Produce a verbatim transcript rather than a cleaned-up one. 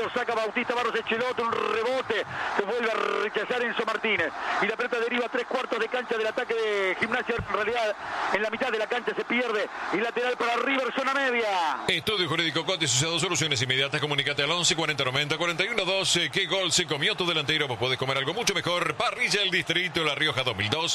lo saca Bautista Barros Echeloto, un rebote, se vuelve a rechazar Enzo Martínez. Y la pelota deriva a tres cuartos de cancha del ataque de Gimnasia. En realidad, en la mitad de la cancha se pierde. Y lateral para River, zona media. Estudio Jurídico Cote Asociado, soluciones inmediatas. Comunicate al once cuarenta noventa cuarenta y uno doce. ¿Qué gol se comió tu delantero? Vos podés comer algo mucho mejor. Parrilla El Distrito, La Rioja dos mil dos.